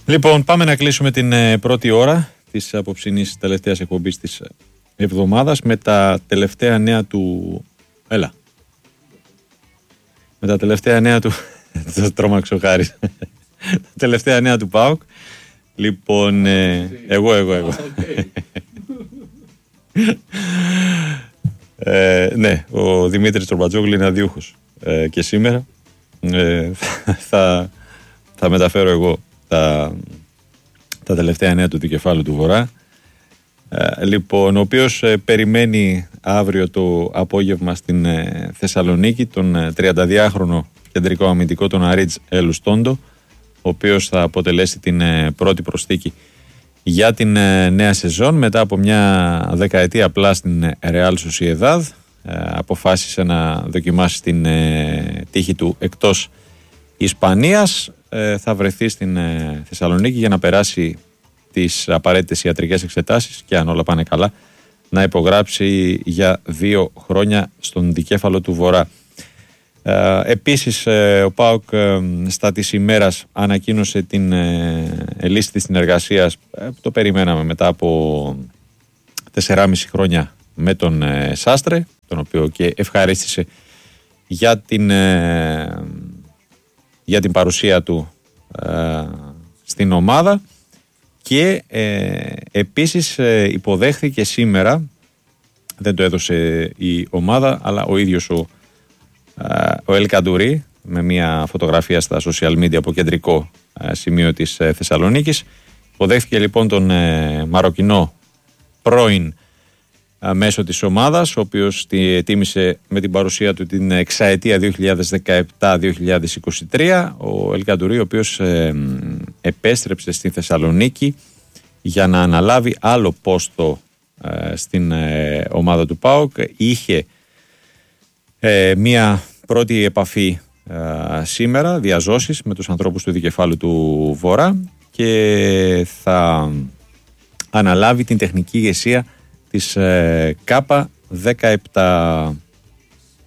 Λοιπόν, πάμε να κλείσουμε την πρώτη ώρα της απόψινής τελευταίας εκπομπής της εβδομάδας με τα τελευταία νέα του... Έλα. Με τα τελευταία νέα του... Το τρόμαξε ο Χάρης. Τα τελευταία νέα του ΠΑΟΚ. Λοιπόν, εγώ. Ναι, ο Δημήτρης Τροπατζόγλου είναι αδιούχος και σήμερα. Θα μεταφέρω εγώ τα τελευταία νέα του δικεφάλου του Βορρά. Λοιπόν, ο οποίος περιμένει αύριο το απόγευμα στην Θεσσαλονίκη τον 32χρονο κεντρικό αμυντικό, τον Αρίτζ Ελουστόντο, ο οποίος θα αποτελέσει την πρώτη προσθήκη για την νέα σεζόν μετά από μια δεκαετία απλά στην Real Sociedad. Αποφάσισε να δοκιμάσει την τύχη του εκτός Ισπανίας. Θα βρεθεί στην Θεσσαλονίκη για να περάσει τις απαραίτητες ιατρικές εξετάσεις και αν όλα πάνε καλά να υπογράψει για 2 χρόνια στον δικέφαλο του Βορρά. Επίσης ο ΠΑΟΚ στα της ημέρας ανακοίνωσε την λίστη της συνεργασίας, το περιμέναμε μετά από 4,5 χρόνια με τον Σάστρε, τον οποίο και ευχαρίστησε για την παρουσία του στην ομάδα και επίσης υποδέχθηκε σήμερα, δεν το έδωσε η ομάδα αλλά ο ίδιος ο Ελ Καντουρί με μια φωτογραφία στα social media από κεντρικό σημείο της Θεσσαλονίκης. Υποδέχθηκε λοιπόν τον Μαροκινό πρώην μέσω της ομάδας, ο οποίος τίμησε με την παρουσία του την εξαετία 2017-2023. Ο Ελ Καντουρί, ο οποίος επέστρεψε στη Θεσσαλονίκη για να αναλάβει άλλο πόστο στην ομάδα του ΠΑΟΚ. Είχε μία πρώτη επαφή σήμερα, διαζώσεις με τους ανθρώπους του δικεφάλου του Βορρά και θα αναλάβει την τεχνική ηγεσία της ΚΑΠΑ 17.